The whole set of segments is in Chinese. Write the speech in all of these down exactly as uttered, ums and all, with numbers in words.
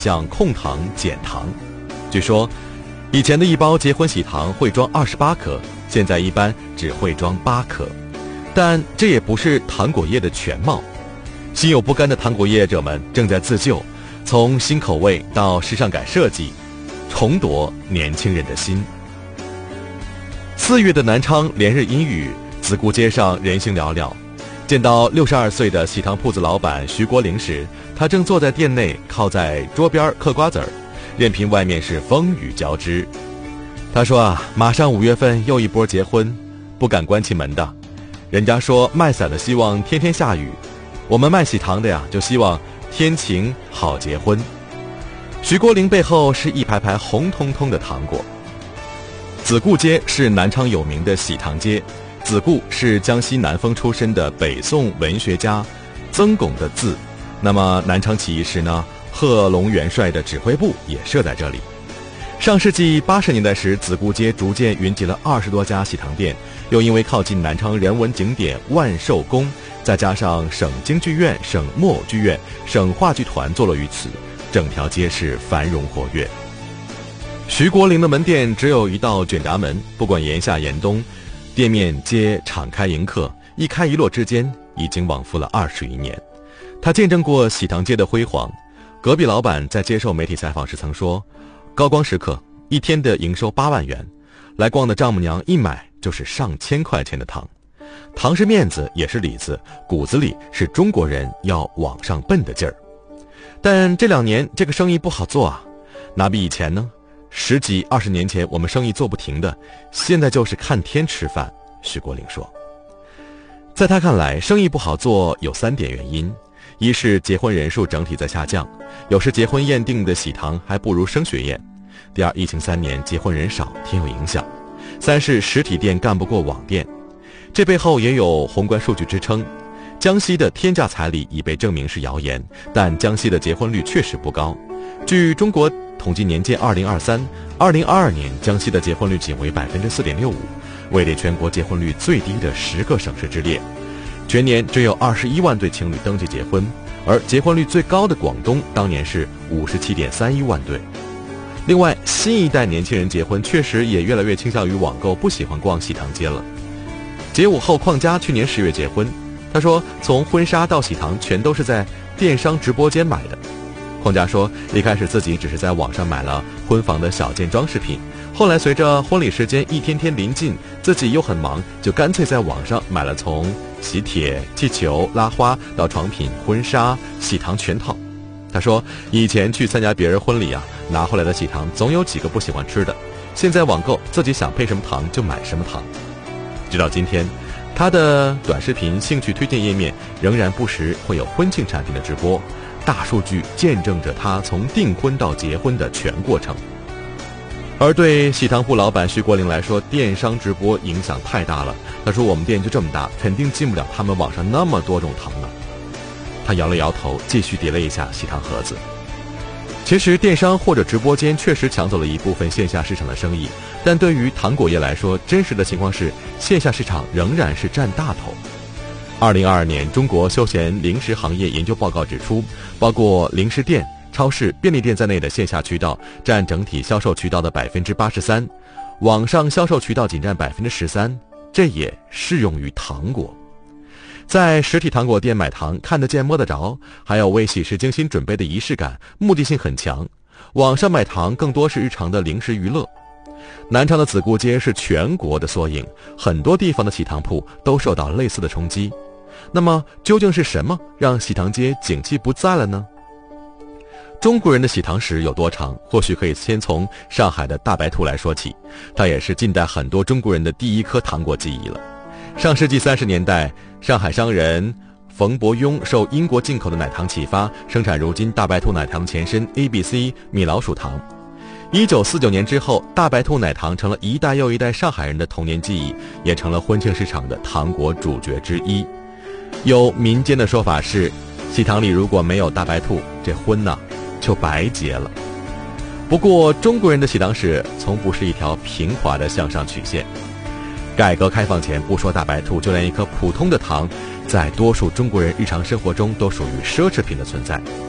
像控糖减糖。据说以前的一包结婚喜糖会装二十八颗，现在一般只会装八颗。但这也不是糖果业的全貌，心有不甘的糖果业者们正在自救，从新口味到时尚感设计，重夺年轻人的心。四月的南昌连日阴雨，子固街上人行寥寥。见到六十二岁的喜糖铺子老板徐国林时，他正坐在店内靠在桌边嗑瓜子儿，任凭外面是风雨交织。他说啊，马上五月份又一波结婚，不敢关起门的。人家说卖伞的希望天天下雨，我们卖喜糖的呀，就希望天晴好结婚。徐国林背后是一排排红彤彤的糖果。子固街是南昌有名的喜糖街，子固是江西南丰出身的北宋文学家曾巩的字。那么南昌起义时呢，贺龙元帅的指挥部也设在这里。上世纪八十年代时，子固街逐渐云集了二十多家喜糖店，又因为靠近南昌人文景点万寿宫，再加上省京剧院、省木偶剧院、省话剧团坐落于此，整条街是繁荣活跃。徐国林的门店只有一道卷闸门，不管炎夏炎冬，店面皆敞开迎客，一开一落之间已经往复了二十余年。他见证过喜糖街的辉煌。隔壁老板在接受媒体采访时曾说，高光时刻一天的营收八万元，来逛的丈母娘一买就是上千块钱的糖。糖是面子，也是里子，骨子里是中国人要往上奔的劲儿。但这两年这个生意不好做啊，哪比以前呢？十几二十年前我们生意做不停的，现在就是看天吃饭。徐国林说，在他看来，生意不好做有三点原因：一是结婚人数整体在下降，有时结婚宴定的喜糖还不如升学宴；第二，疫情三年结婚人少，挺有影响；三是实体店干不过网店。这背后也有宏观数据支撑。江西的天价彩礼已被证明是谣言，但江西的结婚率确实不高。据中国统计年鉴二零二三、二零二二年，江西的结婚率仅为百分之四点六五，位列全国结婚率最低的十个省市之列。全年只有二十一万对情侣登记结婚，而结婚率最高的广东当年是五十七点三一万对。另外，新一代年轻人结婚确实也越来越倾向于网购，不喜欢逛喜糖街了。节五后邝家去年十月结婚，他说从婚纱到喜糖全都是在电商直播间买的。邝家说，一开始自己只是在网上买了婚房的小件装饰品，后来随着婚礼时间一天天临近，自己又很忙，就干脆在网上买了从喜帖、气球、拉花到床品、婚纱、喜糖全套。他说，以前去参加别人婚礼啊，拿回来的喜糖总有几个不喜欢吃的，现在网购自己想配什么糖就买什么糖。直到今天，他的短视频兴趣推荐页面仍然不时会有婚庆产品的直播，大数据见证着他从订婚到结婚的全过程。而对喜糖铺老板徐国林来说，电商直播影响太大了。他说，我们店就这么大，肯定进不了他们网上那么多种糖了。他摇了摇头，继续叠了一下喜糖盒子。其实电商或者直播间确实抢走了一部分线下市场的生意，但对于糖果业来说，真实的情况是线下市场仍然是占大头。二零二二年中国休闲零食行业研究报告指出，包括零食店、超市、便利店在内的线下渠道占整体销售渠道的百分之八十三，网上销售渠道仅占百分之十三，这也适用于糖果。在实体糖果店买糖，看得见摸得着，还有为喜事精心准备的仪式感，目的性很强。网上买糖更多是日常的零食娱乐。南昌的子固街是全国的缩影，很多地方的喜糖铺都受到类似的冲击。那么究竟是什么让喜糖街景气不在了呢？中国人的喜糖史有多长？或许可以先从上海的大白兔来说起，它也是近代很多中国人的第一颗糖果记忆了。上世纪三十年代，上海商人冯伯庸受英国进口的奶糖启发，生产如今大白兔奶糖前身 A B C 米老鼠糖。一九四九年之后，大白兔奶糖成了一代又一代上海人的童年记忆，也成了婚庆市场的糖果主角之一。有民间的说法是，喜糖里如果没有大白兔，这婚呢就白结了。不过中国人的喜糖史从不是一条平滑的向上曲线。改革开放前，不说大白兔，就连一颗普通的糖，在多数中国人日常生活中都属于奢侈品的存在。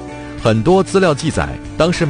很多资料记载，当时